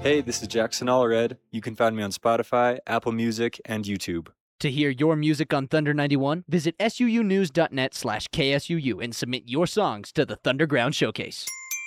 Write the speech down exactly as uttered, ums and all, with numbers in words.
Hey, this is Jackson Allred. You can find me on Spotify, Apple Music, and YouTube. To hear your music on Thunder ninety-one, visit suunews.net slash KSUU and submit your songs to the Thunderground Showcase.